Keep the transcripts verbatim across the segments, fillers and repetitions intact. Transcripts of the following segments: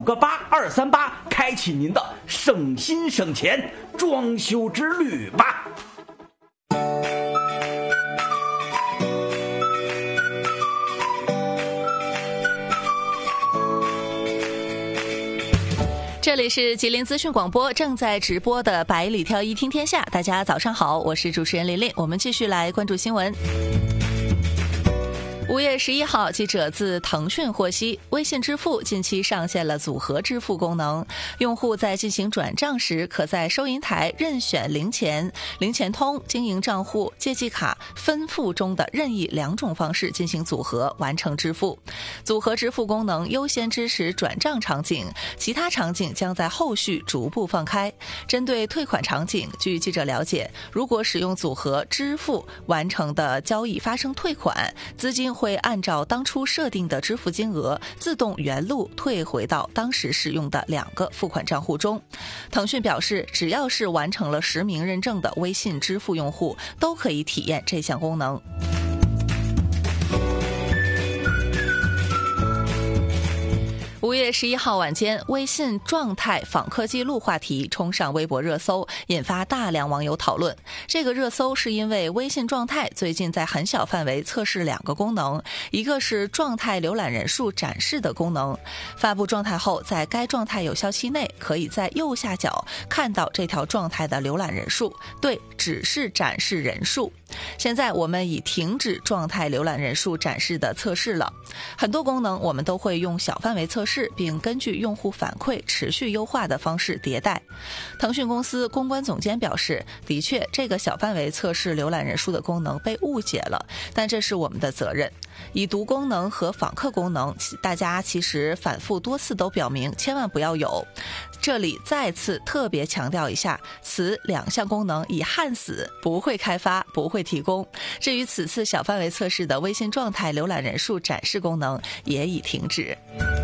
个八二三八，开启您的省心省钱装修之旅吧。 这里是吉林资讯广播正在直播的百里挑一听天下，大家早上好，我是主持人琳琳，我们继续来关注新闻。五月十一号，记者自腾讯获悉，微信支付近期上线了组合支付功能，用户在进行转账时，可在收银台任选零钱、零钱通、经营账户、借记卡、分付中的任意两种方式进行组合完成支付。组合支付功能优先支持转账场景，其他场景将在后续逐步放开。针对退款场景，据记者了解，如果使用组合支付完成的交易发生退款，资金会按照当初设定的支付金额自动原路退回到当时使用的两个付款账户中。腾讯表示，只要是完成了实名认证的微信支付用户都可以体验这项功能。五月十一号晚间，微信状态访客记录话题冲上微博热搜，引发大量网友讨论。这个热搜是因为微信状态最近在很小范围测试两个功能，一个是状态浏览人数展示的功能，发布状态后，在该状态有效期内，可以在右下角看到这条状态的浏览人数，对，只是展示人数。现在我们已停止状态浏览人数展示的测试了，很多功能我们都会用小范围测试，并根据用户反馈持续优化的方式迭代。腾讯公司公关总监表示，的确这个小范围测试浏览人数的功能被误解了，但这是我们的责任。已读功能和访客功能，大家其实反复多次都表明千万不要有，这里再次特别强调一下，此两项功能已焊死，不会开发，不会提供。至于此次小范围测试的微信状态浏览人数展示功能也已停止。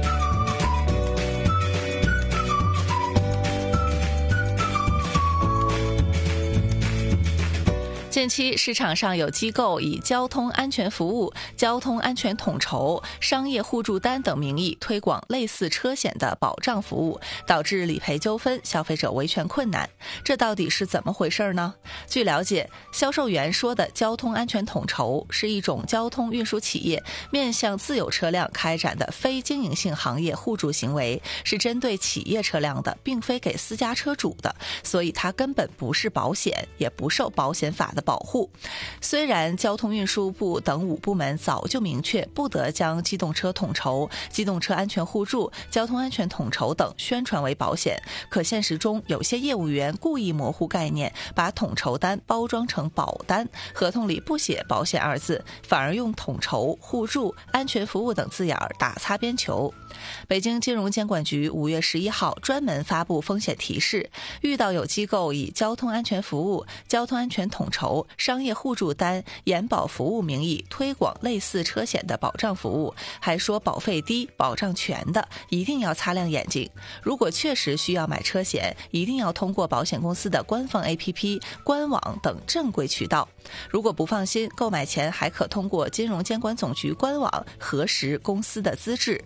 近期市场上有机构以交通安全服务、交通安全统筹、商业互助单等名义推广类似车险的保障服务，导致理赔纠纷，消费者维权困难。这到底是怎么回事呢？据了解，销售员说的交通安全统筹是一种交通运输企业面向自有车辆开展的非经营性行业互助行为，是针对企业车辆的，并非给私家车主的，所以它根本不是保险，也不受保险法的保护。虽然交通运输部等五部门早就明确不得将机动车统筹、机动车安全互助、交通安全统筹等宣传为保险，可现实中有些业务员故意模糊概念，把统筹单包装成保单，合同里不写保险二字，反而用统筹、互助、安全服务等字眼打擦边球。北京金融监管局五月十一号专门发布风险提示，遇到有机构以交通安全服务、交通安全统筹、商业互助单、延保服务名义推广类似车险的保障服务，还说保费低、保障全的，一定要擦亮眼睛。如果确实需要买车险，一定要通过保险公司的官方 A P P、官网等正规渠道。如果不放心，购买前还可通过金融监管总局官网核实公司的资质。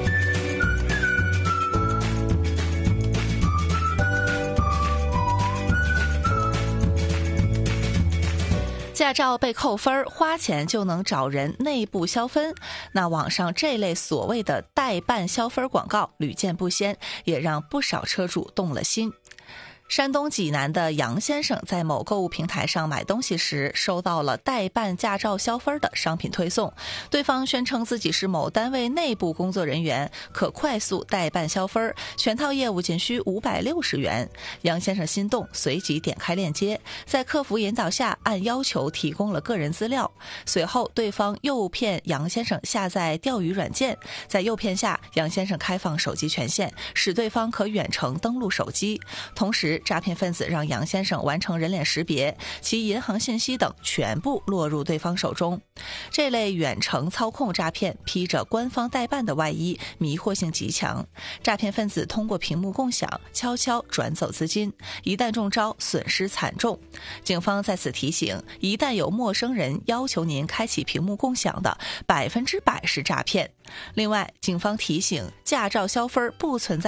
驾照被扣分，花钱就能找人内部消分，那网上这类所谓的代办消分广告屡见不鲜，也让不少车主动了心。山东济南的杨先生在某购物平台上买东西时，收到了代办驾照消分的商品推送，对方宣称自己是某单位内部工作人员，可快速代办消分，全套业务仅需五百六十元。杨先生心动，随即点开链接，在客服引导下按要求提供了个人资料，随后对方诱骗杨先生下载钓鱼软件，在诱骗下，杨先生开放手机权限，使对方可远程登录手机，同时时，诈骗分子让杨先生完成人脸识别，其银行信息等全部落入对方手中。这类远程操控诈骗披着官方代办的外衣，迷惑性极强。诈骗分子通过屏幕共享悄悄转走资金，一旦中招，损失惨重。警方在此提醒，一旦有陌生人要求您开启屏幕共享的，百分之百是诈骗。另外，警方提醒，驾照销分不存在